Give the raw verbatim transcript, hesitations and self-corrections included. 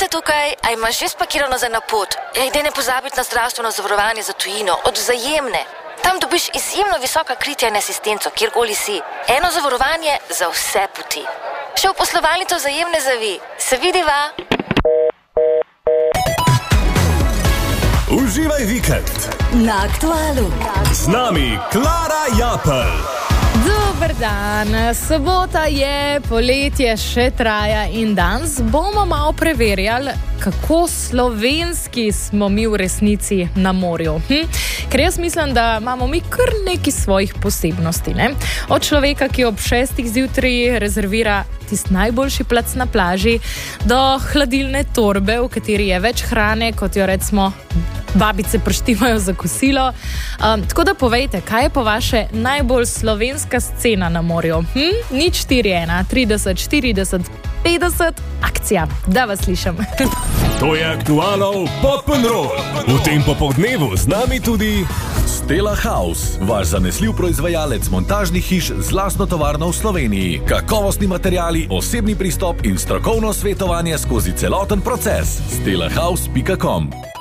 tukaj, a imaš že spakirano za na pot? Ej, daj ne pozabiti na zdravstveno zavarovanje za tujino, od Vzajemne. Tam dobiš izjemno visoka kritja in asistenco, kjerkoli si. Eno zavarovanje za vse poti. Še v poslovalnico Vzajemne zavi. Se vidiva? Uživaj vikend na Aktualu. Z nami Klara Japelj. Dober dan, sobota je, poletje še traja in danes bomo malo preverjali, kako slovenski smo mi v resnici na morju. Hm? Ker jaz mislim, da imamo mi kar neki svojih posebnosti. Ne? Od človeka, ki ob šestih zjutraj rezervira tisti najboljši plac na plaži, do hladilne torbe, v kateri je več hrane, kot jo recimo babice prištimajo za kosilo. Um, tako da povejte, kaj je po vaše najbolj slovenska scena na morju? Hm? Nič štiri ena, trideset, štirideset, petdeset, akcija. Da vas slišam. To je Aktualov Pop'n'Roll. V tem popoldnevu z nami tudi Stella House, vaš zanesljiv proizvajalec montažnih hiš z lastno tovarno v Sloveniji. Kakovostni materiali, osebni pristop in strokovno svetovanje skozi celoten proces. stella house pika com